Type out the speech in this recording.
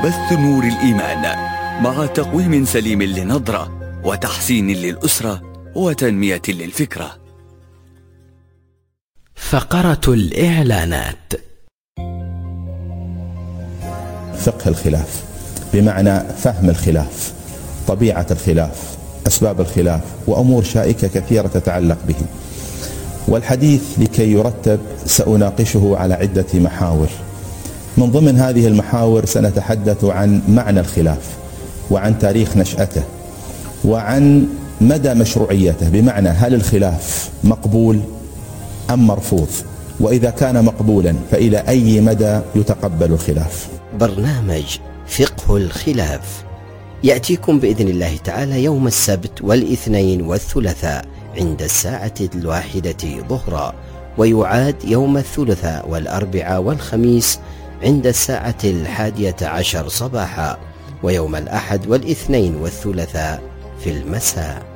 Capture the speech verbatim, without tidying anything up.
بث نور الإيمان مع تقويم سليم للنظرة وتحسين للأسرة وتنمية للفكرة. فقرة الإعلانات. فقه الخلاف بمعنى فهم الخلاف، طبيعة الخلاف، أسباب الخلاف، وأمور شائكة كثيرة تتعلق به. والحديث لكي يرتب سأناقشه على عدة محاور. من ضمن هذه المحاور سنتحدث عن معنى الخلاف، وعن تاريخ نشأته، وعن مدى مشروعيته، بمعنى هل الخلاف مقبول أم مرفوض، وإذا كان مقبولا فإلى أي مدى يتقبل الخلاف. برنامج فقه الخلاف يأتيكم بإذن الله تعالى يوم السبت والاثنين والثلاثاء عند الساعة الواحدة ظهرا، ويعاد يوم الثلاثاء والأربعاء والخميس عند الساعة الحادية عشر صباحا، ويوم الأحد والاثنين والثلاثاء في المساء.